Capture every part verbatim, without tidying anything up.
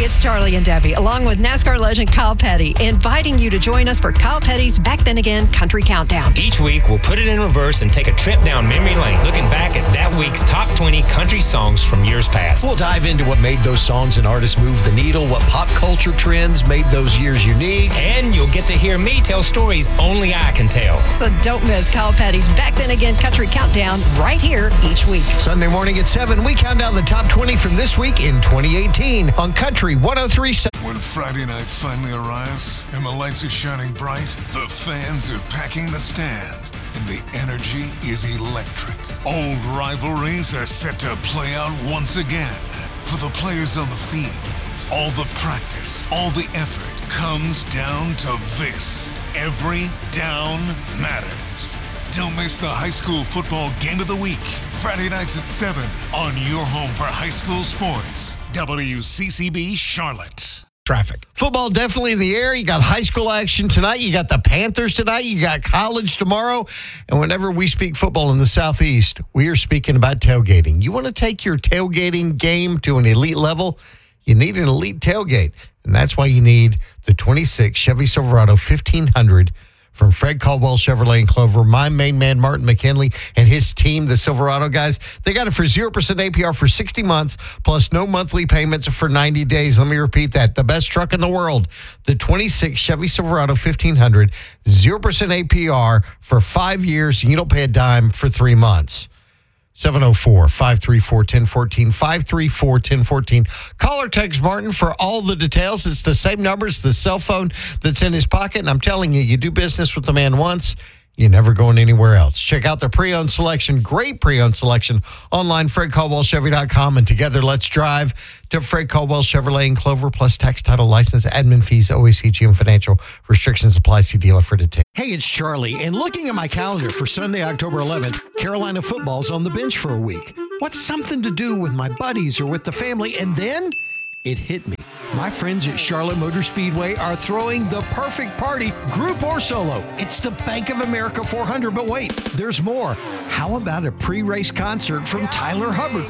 it's Charlie and Debbie, along with NASCAR legend Kyle Petty, inviting you to join us for Kyle Petty's Back Then Again Country Countdown. Each week, we'll put it in reverse and take a trip down memory lane, looking back at that week's top twenty country songs from years past. We'll dive into what made those songs and artists move the needle, what pop culture trends made those years unique. And you'll get to hear me tell stories only I can tell. So don't miss Kyle Petty's Back Then Again Country Countdown right here each week. Sunday morning at seven, we count down the top twenty from this week in twenty eighteen on Country one oh three point seven. When Friday night finally arrives and the lights are shining bright, the fans are packing the stand, and the energy is electric. Old rivalries are set to play out once again. For the players on the field, all the practice, all the effort comes down to this. Every down matters. Don't miss the high school football game of the week. Friday nights at seven on your home for high school sports. W C C B Charlotte. Traffic. Football definitely in the air. You got high school action tonight. You got the Panthers tonight. You got college tomorrow. And whenever we speak football in the Southeast, we are speaking about tailgating. You want to take your tailgating game to an elite level? You need an elite tailgate. And that's why you need the twenty-six Chevy Silverado fifteen hundred from Fred Caldwell Chevrolet in Clover. My main man, Martin McKinley, and his team, the Silverado guys, they got it for zero percent A P R for sixty months, plus no monthly payments for ninety days. Let me repeat that. The best truck in the world, the twenty-six Chevy Silverado fifteen hundred, zero percent A P R for five years. You don't pay a dime for three months. seven oh four, five three four, one oh one four, five three four, one oh one four. Call or text Martin for all the details. It's the same number. It's the cell phone that's in his pocket. And I'm telling you, you do business with the man once, you're never going anywhere else. Check out the pre-owned selection, great pre-owned selection, online, fred caldwell chevy dot com. And together, let's drive to Fred Caldwell Chevrolet in Clover, plus tax, title, license, admin fees, O A C G M financial restrictions apply. See dealer for details. Hey, it's Charlie, and looking at my calendar for Sunday, October eleventh, Carolina football's on the bench for a week. What's something to do with my buddies or with the family? And then it hit me. My friends at Charlotte Motor Speedway are throwing the perfect party, group or solo. It's the Bank of America four hundred, but wait, there's more. How about a pre-race concert from Tyler Hubbard?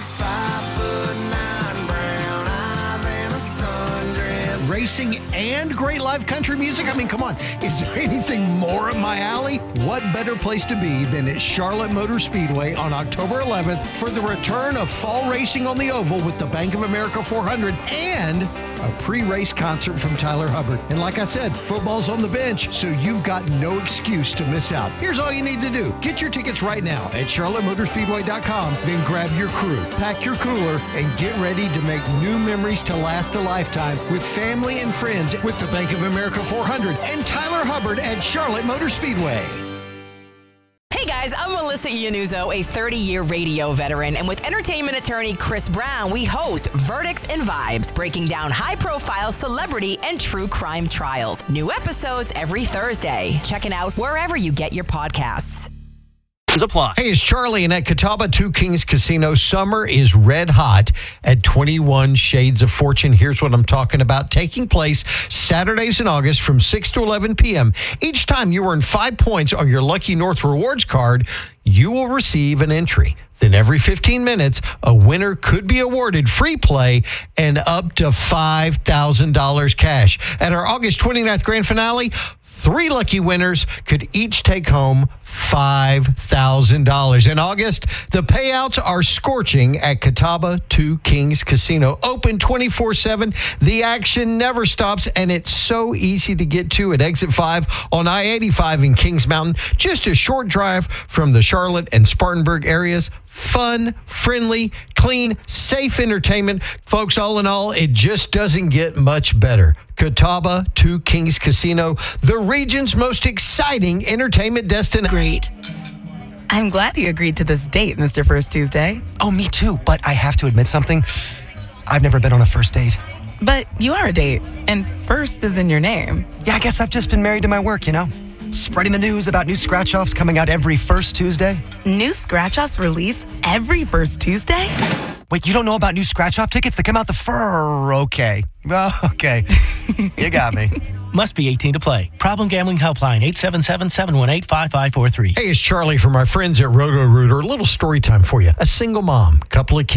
Racing and great live country music? I mean, come on. Is there anything more up my alley? What better place to be than at Charlotte Motor Speedway on October eleventh for the return of fall racing on the oval with the Bank of America four hundred and a pre-race concert from Tyler Hubbard. And like I said, football's on the bench, so you've got no excuse to miss out. Here's all you need to do. Get your tickets right now at charlotte motor speedway dot com. Then grab your crew, pack your cooler, and get ready to make new memories to last a lifetime with family and friends with the Bank of America four hundred and Tyler Hubbard at Charlotte Motor Speedway. Hey guys, I'm Melissa Iannuzzo, a thirty-year radio veteran, and with entertainment attorney Chris Brown, we host Verdicts and Vibes, breaking down high-profile celebrity and true crime trials. New episodes every Thursday. Check it out wherever you get your podcasts. Apply. Hey, it's Charlie, and at Catawba Two Kings Casino, summer is red hot at twenty-one Shades of Fortune. Here's what I'm talking about. Taking place Saturdays in August from six to eleven p.m. Each time you earn five points on your Lucky North Rewards card, you will receive an entry. Then every fifteen minutes, a winner could be awarded free play and up to five thousand dollars cash. At our August twenty-ninth grand finale, three lucky winners could each take home five thousand dollars. In August, the payouts are scorching at Catawba Two Kings Casino. Open twenty-four seven. The action never stops, and it's so easy to get to at Exit five on I eighty-five in Kings Mountain. Just a short drive from the Charlotte and Spartanburg areas. Fun, friendly, clean, safe entertainment. Folks, all in all, it just doesn't get much better. Catawba Two Kings Casino, the region's most exciting entertainment destination. Great. I'm glad you agreed to this date, Mister First Tuesday. Oh, me too, but I have to admit something. I've never been on a first date. But you are a date, and first is in your name. Yeah, I guess I've just been married to my work, you know? Spreading the news about new scratch-offs coming out every first Tuesday. New scratch-offs release every first Tuesday? Wait, you don't know about new scratch-off tickets that come out the fur? Okay. Well, okay. You got me. Must be eighteen to play. Problem Gambling Helpline, eight seven seven, seven one eight, five five four three. Hey, it's Charlie from our friends at Roto-Rooter. A little story time for you. A single mom, couple of kids,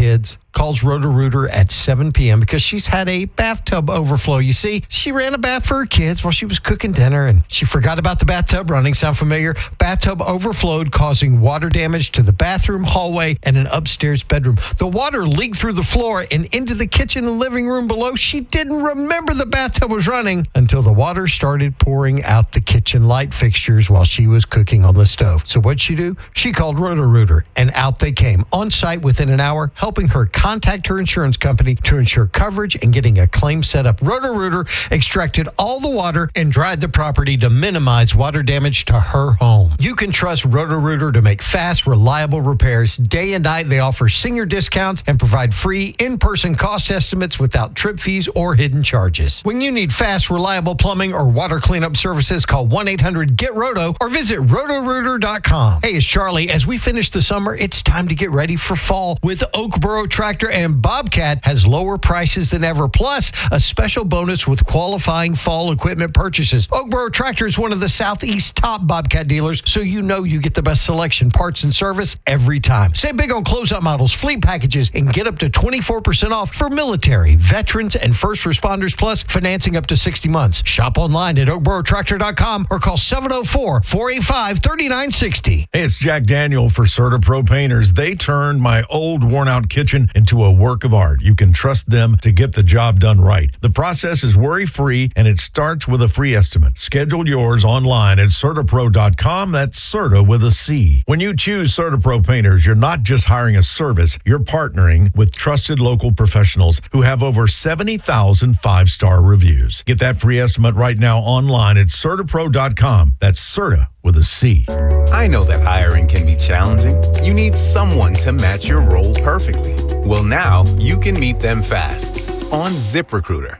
calls Roto-Rooter at seven p.m. because she's had a bathtub overflow. You see, she ran a bath for her kids while she was cooking dinner, and she forgot about the bathtub running. Sound familiar? Bathtub overflowed, causing water damage to the bathroom, hallway, and an upstairs bedroom. The water leaked through the floor and into the kitchen and living room below. She didn't remember the bathtub was running until the water started pouring out the kitchen light fixtures while she was cooking on the stove. So what'd she do? She called Roto-Rooter, and out they came on site within an hour, helping her contact her insurance company to ensure coverage and getting a claim set up. Roto-Rooter extracted all the water and dried the property to minimize water damage to her home. You can trust Roto-Rooter to make fast, reliable repairs. Day and night, they offer senior discounts and provide free in-person cost estimates without trip fees or hidden charges. When you need fast, reliable plumbing or water cleanup services, call one eight hundred get roto or visit roto rooter dot com. Hey, it's Charlie. As we finish the summer, it's time to get ready for fall with Oakboro Tractor, and Bobcat has lower prices than ever, plus a special bonus with qualifying fall equipment purchases. Oakboro Tractor is one of the Southeast top Bobcat dealers, so you know you get the best selection, parts, and service every time. Save big on closeout models, fleet packages, and get up to twenty-four percent off for military, veterans, and first responders, plus financing up to sixty months. Shop online at oakboro tractor dot com or call seven oh four, four eight five, three nine six oh. Hey, it's Jack Daniel for CertaPro Painters. They turned my old worn-out kitchen into a work of art. You can trust them to get the job done right. The process is worry-free, and it starts with a free estimate. Schedule yours online at CertaPro dot com. That's Certa with a C. When you choose CertaPro Painters, you're not just hiring a service. You're partnering with trusted local professionals who have over seventy thousand five-star reviews. Get that free estimate right now online at CertaPro dot com. That's Certa with a C. I know that hiring can be challenging. You need someone to match your role perfectly. Well, now you can meet them fast on ZipRecruiter.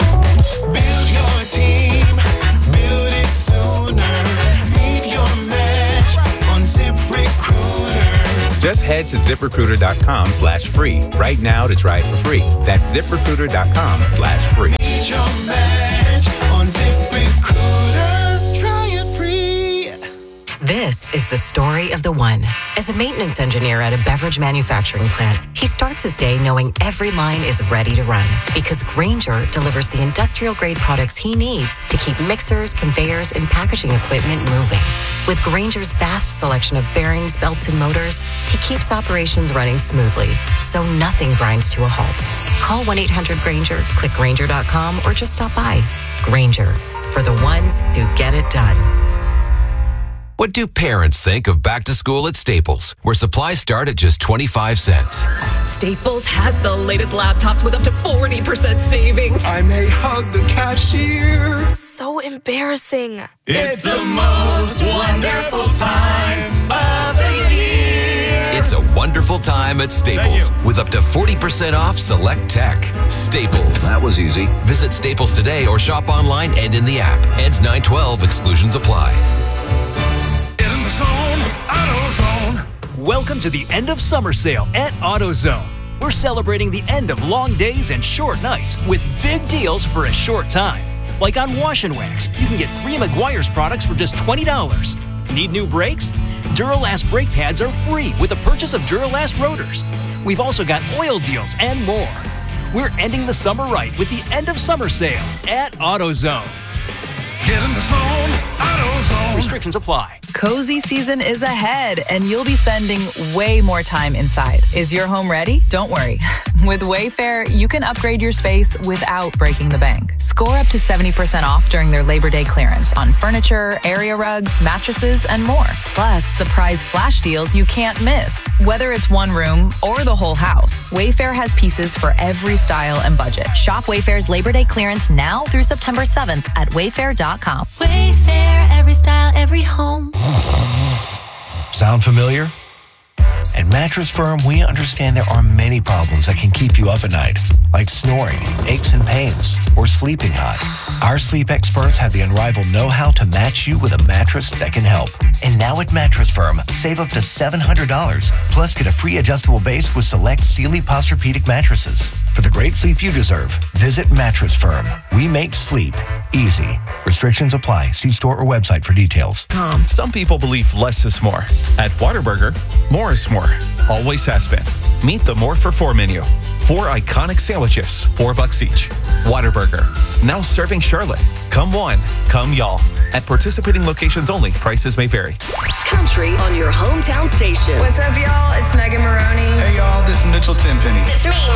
Build your team, build it sooner. Meet your match on ZipRecruiter. Just head to ZipRecruiter dot com slash free right now to try it for free. That's ZipRecruiter dot com slash free. Meet your match on ZipRecruiter. Try it free. This is the story of the one. As a maintenance engineer at a beverage manufacturing plant, he starts his day knowing every line is ready to run because Grainger delivers the industrial-grade products he needs to keep mixers, conveyors, and packaging equipment moving. With Grainger's vast selection of bearings, belts, and motors, he keeps operations running smoothly, so nothing grinds to a halt. Call one eight hundred Grainger, click Grainger dot com, or just stop by. Grainger, for the ones who get it done. What do parents think of back to school at Staples, where supplies start at just twenty-five cents? Staples has the latest laptops with up to forty percent savings. I may hug the cashier. So embarrassing. It's the most wonderful time of the year. It's a wonderful time at Staples with up to forty percent off select tech. Staples. That was easy. Visit Staples today or shop online and in the app. Ends nine twelve. Exclusions apply. Zone, AutoZone. Welcome to the end of summer sale at AutoZone. We're celebrating the end of long days and short nights with big deals for a short time. Like on Wash and Wax, you can get three Meguiar's products for just twenty dollars. Need new brakes? Duralast brake pads are free with the purchase of Duralast rotors. We've also got oil deals and more. We're ending the summer right with the end of summer sale at AutoZone. Get in the zone, AutoZone. Restrictions apply. Cozy season is ahead, and you'll be spending way more time inside. Is your home ready? Don't worry. With Wayfair, you can upgrade your space without breaking the bank. Score up to seventy percent off during their Labor Day clearance on furniture, area rugs, mattresses, and more. Plus, surprise flash deals you can't miss. Whether it's one room or the whole house, Wayfair has pieces for every style and budget. Shop Wayfair's Labor Day clearance now through September seventh at wayfair dot com. Wayfair, every style, every home. Sound familiar? At Mattress Firm, we understand there are many problems that can keep you up at night, like snoring, aches and pains, or sleeping hot. Our sleep experts have the unrivaled know-how to match you with a mattress that can help. And now at Mattress Firm, save up to seven hundred dollars, plus get a free adjustable base with select Sealy Posturepedic mattresses. For the great sleep you deserve, visit Mattress Firm. We make sleep easy. Restrictions apply. See store or website for details. Um, some people believe less is more. At Whataburger, more is more. Always has been. Meet the More for Four menu. Four iconic sandwiches, four bucks each. Whataburger, now serving Charlotte. Come one, come y'all. At participating locations only, prices may vary. Country on your hometown station. What's up, y'all? It's Megan Maroney. Hey, y'all, this is Mitchell Tenpenny. It's me,